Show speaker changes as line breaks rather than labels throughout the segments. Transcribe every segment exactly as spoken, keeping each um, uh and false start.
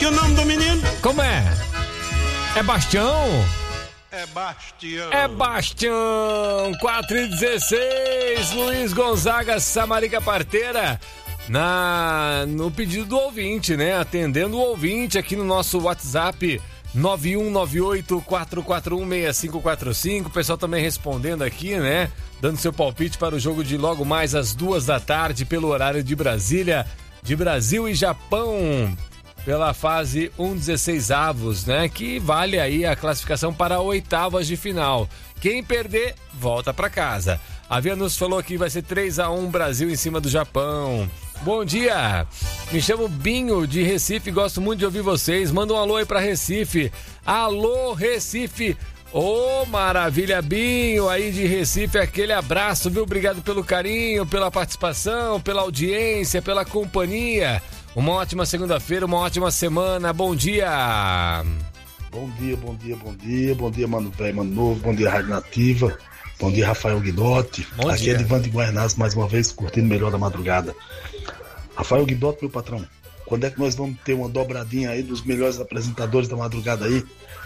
E o nome do menino?
Como é? É Bastião?
É Bastião.
É Bastião. quatro e dezesseis. Luiz Gonzaga, Samarica Parteira. Na, no pedido do ouvinte, né? Atendendo o ouvinte aqui no nosso WhatsApp nove um nove oito, quatro quatro um, seis cinco quatro cinco. O pessoal também respondendo aqui, né? Dando seu palpite para o jogo de logo mais às duas da tarde pelo horário de Brasília, de Brasil e Japão, pela fase um dezesseis avos, né? Que vale aí a classificação para oitavas de final. Quem perder, volta para casa. A Via nos falou que vai ser três a um Brasil em cima do Japão. Bom dia, me chamo Binho de Recife, gosto muito de ouvir vocês. Manda um alô aí pra Recife. Alô, Recife. Ô, oh, maravilha, Binho aí de Recife, aquele abraço, viu? Obrigado pelo carinho, pela participação, pela audiência, pela companhia. Uma ótima segunda-feira, uma ótima semana. Bom dia.
Bom dia, bom dia, bom dia. Bom dia, Mano Velho, Mano Novo. Bom dia, Rádio Nativa. Bom dia, Rafael Guidotti.
Bom
Aqui
dia.
é Divan de Guaianazes, mais uma vez, curtindo melhor da madrugada. Rafael Guidotti, meu patrão, quando é que nós vamos ter uma dobradinha aí dos melhores apresentadores da madrugada aí?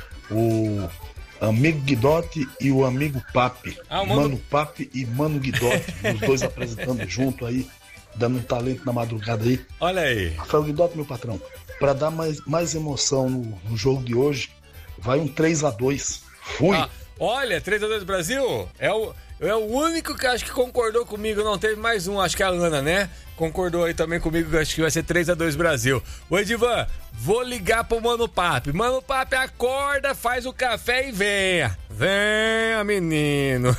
O amigo Guidotti e o amigo Papi.
Ah, o
Mano...
Mano-
Papi e Mano Guidotti, os dois apresentando junto aí, dando um talento na madrugada aí.
Olha aí.
Rafael Guidotti, meu patrão, para dar mais, mais emoção no, no jogo de hoje, vai um três a dois. Fui!
Ah, olha, três a dois Brasil, é o, é o único que acho que concordou comigo, não teve mais um, acho que a Ana, né? Concordou aí também comigo que acho que vai ser três a dois Brasil. O Edivan, vou ligar pro Mano Papi. Mano Papi, acorda, faz o café e venha. Venha, menino.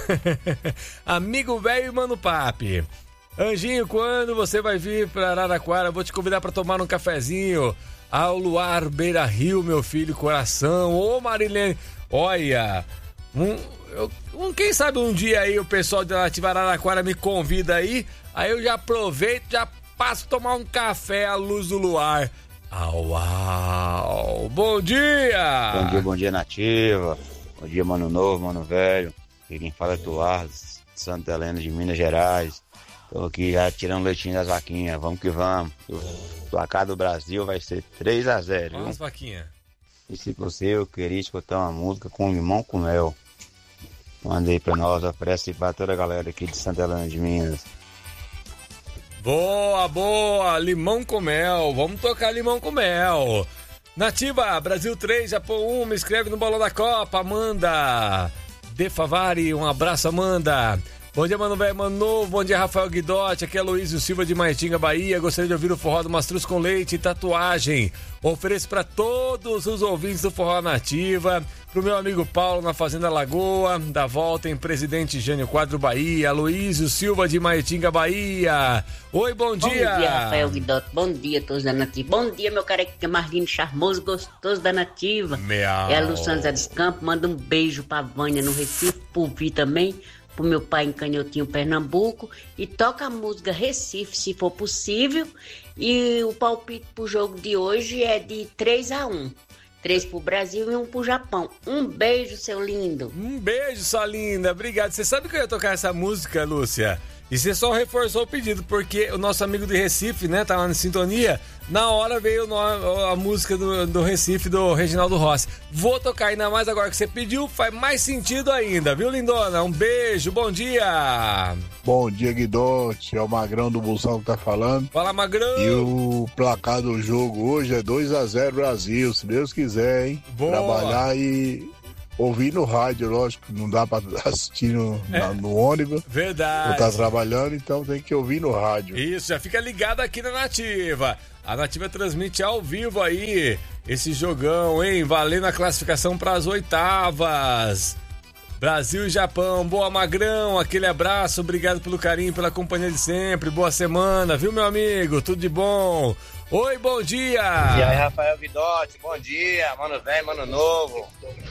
Amigo velho e Mano Papi. Anjinho, quando você vai vir pra Araraquara, vou te convidar pra tomar um cafezinho ao Luar Beira Rio, meu filho, coração. Ô, Marilene, olha, um, eu, um, quem sabe um dia aí o pessoal da Nativa Araraquara me convida aí, aí eu já aproveito, já passo a tomar um café à luz do luar. Au, au. Bom dia!
Bom dia, bom dia, Nativa. Bom dia, Mano Novo, Mano Velho. Aqui quem fala é Tuardo, de Santa Helena, de Minas Gerais. Tô aqui já tirando leitinho das vaquinhas. Vamos que vamos. O placar do Brasil vai ser três a zero.
Olha as vaquinhas.
E se você, eu queria escutar uma música com limão com mel. Mandei pra nós, oferece pra toda a galera aqui de Santa Helena de Minas.
Boa, boa, limão com mel, vamos tocar limão com mel. Nativa, Brasil três, Japão um, me escreve no Bolão da Copa, Amanda De Favari, um abraço, Amanda. Bom dia, Mano Velho, Mano Novo, bom dia, Rafael Guidotti, aqui é Luísio Silva de Maitinga, Bahia, gostaria de ouvir o forró do Mastruz com leite e tatuagem. Ofereço para todos os ouvintes do Forró Nativa, pro meu amigo Paulo na Fazenda Lagoa, da volta em Presidente Jânio Quadro, Bahia, Luísio Silva de Maitinga, Bahia. Oi, bom dia.
Bom dia, Rafael Guidotti, bom dia a todos da Nativa. Bom dia, meu careca Marlino charmoso, gostoso da Nativa.
Miau.
É a Lu Santos dos Campos, manda um beijo pra Vânia no Recife, pro Vi também, pro meu pai em Canhotinho, Pernambuco, e toca a música Recife, se for possível, e o palpite pro jogo de hoje é de três a um. Três pro Brasil e um pro Japão. Um beijo, seu lindo.
Um beijo, sua linda, obrigado. Você sabe que eu ia tocar essa música, Lúcia? E você só reforçou o pedido, porque o nosso amigo de Recife, né, tava na sintonia, na hora veio no, a música do, do Recife, do Reginaldo Rossi. Vou tocar, ainda mais agora que você pediu, faz mais sentido ainda, viu, lindona? Um beijo, bom dia!
Bom dia, Guidotti, é o Magrão do Bolsão que tá falando.
Fala, Magrão!
E o placar do jogo hoje é dois a zero Brasil, se Deus quiser, hein?
Boa.
Trabalhar e ouvir no rádio, lógico, não dá pra assistir no,
É.
na- no ônibus.
Verdade.
Ou tá trabalhando, então tem que ouvir no rádio.
Isso, já fica ligado aqui na Nativa. A Nativa transmite ao vivo aí esse jogão, hein? Valendo a classificação para as oitavas. Brasil e Japão. Boa, Magrão. Aquele abraço. Obrigado pelo carinho, pela companhia de sempre. Boa semana, viu, meu amigo? Tudo de bom. Oi, bom dia.
E aí, Rafael Guidotti, bom dia, Mano Velho, Mano Novo.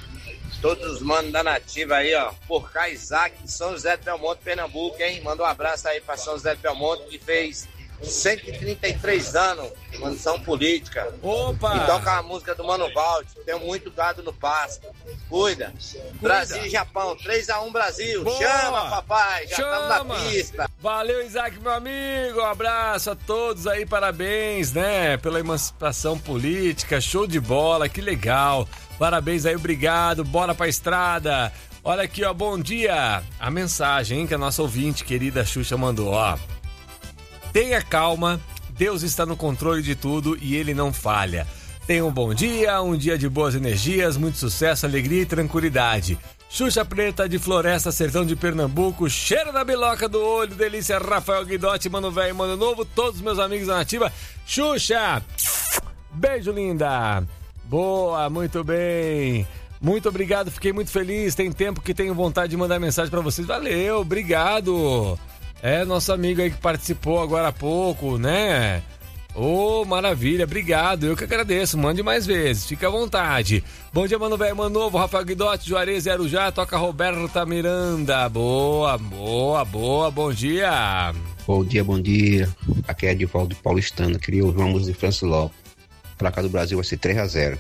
Todos os manos da Nativa aí, ó. Porca Isaac, São José do Belmonte, Pernambuco, hein? Manda um abraço aí pra São José do Belmonte, que fez cento e trinta e três anos de mansão política.
Opa!
E toca a música do Mano Valde. Tem muito gado no pasto. Cuida. Brasil e Japão, três a um Brasil.
Boa!
Chama, papai. Já estamos
Chama!
na pista.
Valeu, Isaac, meu amigo. Um abraço a todos aí, parabéns, né? Pela emancipação política, show de bola, que legal. Parabéns aí, obrigado. Bora pra estrada. Olha aqui, ó, bom dia. A mensagem, hein, que a nossa ouvinte querida Xuxa mandou, ó. Tenha calma, Deus está no controle de tudo e Ele não falha. Tenha um bom dia, um dia de boas energias, muito sucesso, alegria e tranquilidade. Xuxa Preta de Floresta, Sertão de Pernambuco, cheiro da biloca do olho, delícia, Rafael Guidotti, Mano Velho, Mano Novo, todos os meus amigos da Nativa. Xuxa, beijo linda. Boa, muito bem. Muito obrigado, fiquei muito feliz. Tem tempo que tenho vontade de mandar mensagem pra vocês. Valeu, obrigado. É, nosso amigo aí que participou agora há pouco, né? Ô, oh, maravilha, obrigado, eu que agradeço, mande mais vezes, fica à vontade. Bom dia, Mano Velho, Mano Novo, Rafael Guidotti, Juarez, Arujá, toca Roberta Miranda. Boa, boa, boa, bom dia.
Bom dia, bom dia, aqui é Edivaldo Paulistano, queria ouvir uma música de Francis Lopes. A placa do Brasil vai ser três a zero.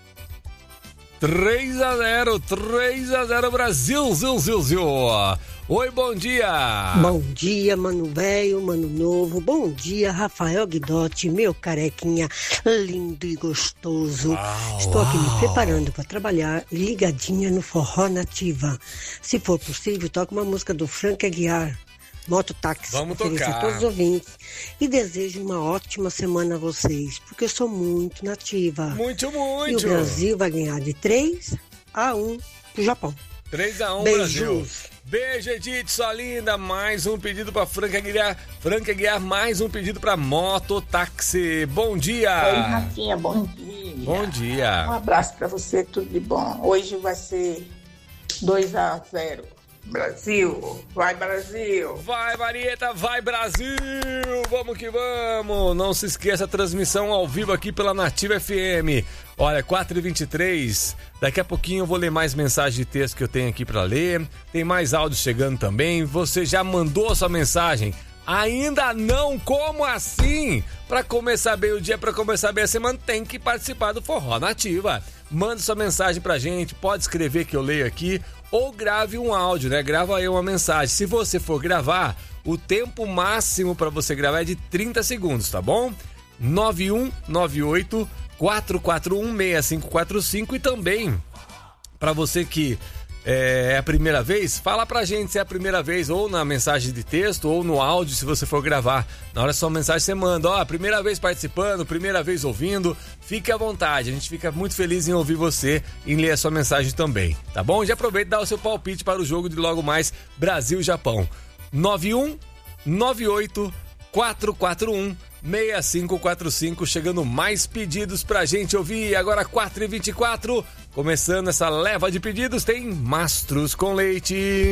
três a zero, três a zero Brasil, zil, zil, zil. Oi, bom dia.
Bom dia, Mano Velho, Mano Novo. Bom dia, Rafael Guidotti, meu carequinha lindo e gostoso.
Uau,
Estou aqui
uau.
me preparando para trabalhar e ligadinha no Forró Nativa. Se for possível, toque uma música do Frank Aguiar, Mototáxi.
Vamos
Ofereço
tocar.
a todos os ouvintes e desejo uma ótima semana a vocês, porque eu sou muito nativa.
Muito, muito.
E o Brasil vai ganhar de três a um pro Japão.
três a um
Beijos.
Brasil. Beijo, Edith, sua linda. Mais um pedido pra Franca Aguiar. Franca Aguiar, mais um pedido pra Mototáxi. Bom dia.
Oi, Rafinha, bom dia.
Bom dia.
Um abraço pra você, tudo de bom. Hoje vai ser dois a zero. Brasil, vai Brasil.
Vai, Marieta, vai, Brasil. Vamos que vamos. Não se esqueça, a transmissão ao vivo aqui pela Nativa F M. Olha, quatro e vinte e três. Daqui a pouquinho eu vou ler mais mensagens de texto que eu tenho aqui pra ler. Tem mais áudios chegando também. Você já mandou a sua mensagem? Ainda não? Como assim? Para começar bem o dia, para começar bem a semana, tem que participar do Forró Nativa. Manda sua mensagem pra gente, pode escrever que eu leio aqui, ou grave um áudio, né? Grava aí uma mensagem. Se você for gravar, o tempo máximo para você gravar é de trinta segundos, tá bom? nove um nove oito, quatro quatro um, seis cinco quatro cinco. E também, para você que é a primeira vez, fala pra gente se é a primeira vez, ou na mensagem de texto, ou no áudio, se você for gravar. Na hora da sua mensagem você manda, ó, primeira vez participando, primeira vez ouvindo, fique à vontade, a gente fica muito feliz em ouvir você e em ler a sua mensagem também, tá bom? Já aproveita e dá o seu palpite para o jogo de logo mais Brasil e Japão. nove um nove oito, quatro quatro um, seis cinco quatro cinco, chegando mais pedidos pra gente ouvir. Agora quatro e vinte e quatro, começando essa leva de pedidos, tem Mastros com Leite.